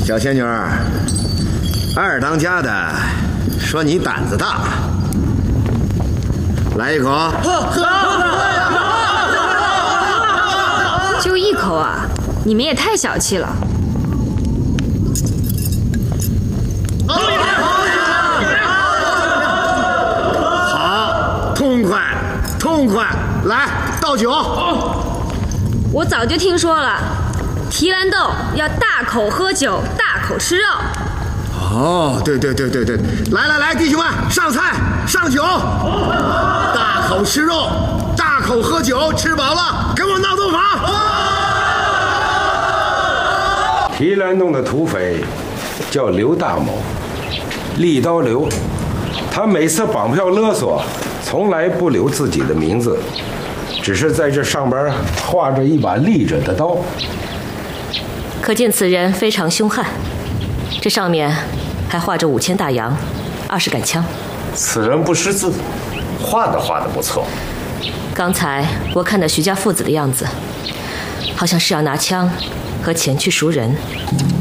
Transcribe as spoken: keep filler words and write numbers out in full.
小仙女儿，二当家的说你胆子大，来一口。 就一口啊？你们也太小气了。 好，痛快，痛快！来，倒酒。 我早就听说了，提篮豆要大口喝酒，大口吃肉。 哦，对对对对对，来来来，弟兄们，上菜上酒，大口吃肉，大口喝酒，吃饱了跟我闹洞房。 提篮洞的土匪叫刘大某，利刀刘，他每次绑票勒索，从来不留自己的名字，只是在这上边画着一把立着的刀。 可见此人非常凶悍，这上面还画着五千大洋，二十杆枪。 此人不识字，画的画的不错。 刚才我看到徐家父子的样子，好像是要拿枪和钱去赎人。